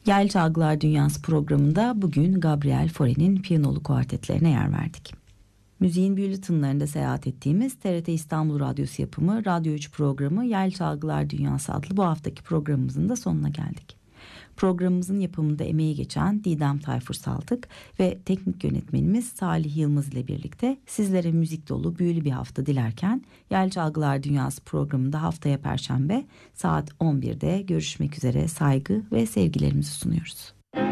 Yel Çalgılar Dünyası programında bugün Gabriel Fauré'nin piyanolu kuartetlerine yer verdik. Müziğin büyülü tınlarında seyahat ettiğimiz TRT İstanbul Radyosu yapımı Radyo 3 programı Yel Çalgılar Dünyası adlı bu haftaki programımızın da sonuna geldik. Programımızın yapımında emeği geçen Didem Tayfur Saltık ve teknik yönetmenimiz Salih Yılmaz ile birlikte sizlere müzik dolu büyülü bir hafta dilerken Yel Çalgılar Dünyası programında haftaya Perşembe saat 11'de görüşmek üzere saygı ve sevgilerimizi sunuyoruz.